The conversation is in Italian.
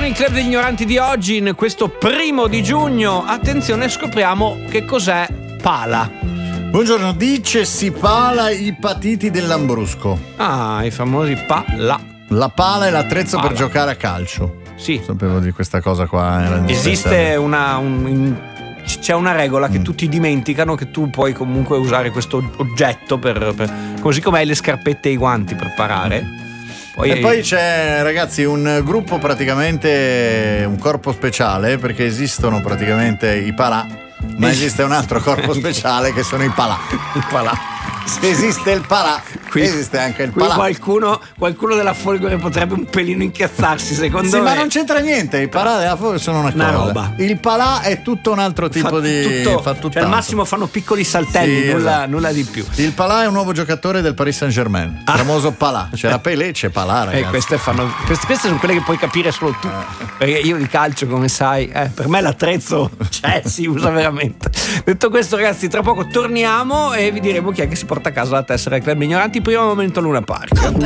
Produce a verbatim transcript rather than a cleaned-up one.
il Club degli Ignoranti di oggi, in questo primo di giugno, attenzione, scopriamo che cos'è pala. Buongiorno, dice si pala i patiti del Lambrusco. Ah, i famosi pala. La pala è l'attrezzo Pala. per giocare a calcio. Sì. Sapevo di questa cosa qua. Era Esiste una un, in, c'è una regola che Mm. tutti dimenticano, che tu puoi comunque usare questo oggetto per, per così come hai le scarpette e i guanti per parare. Poi, E poi c'è, ragazzi, un gruppo praticamente, un corpo speciale, perché esistono praticamente i palà, ma esiste un altro corpo speciale che sono i palà. il palà. Se esiste il palà, Qui- esiste anche il Qui palà. qualcuno, qualcuno della Folgore potrebbe un pelino incazzarsi, secondo Sì, me. ma non c'entra niente, i palà della Folgore sono una, Una cosa. roba. Il palà è tutto un altro tipo Fa di tutto- fa cioè, tutt'altro. al massimo fanno piccoli saltelli, Sì, nulla, esatto. nulla di più. Il Palà è un nuovo giocatore del Paris Saint-Germain, il famoso Palà. C'era Pelé, c'è Palà, ragazzi. Eh, queste, fanno, queste, queste sono quelle che puoi capire solo tu. Perché io di calcio, come sai, eh, per me l'attrezzo c'è, si usa veramente. Detto questo, ragazzi, tra poco torniamo e vi diremo chi è che si porta a casa la tessera del Club Ignoranti. Primo momento Luna Park.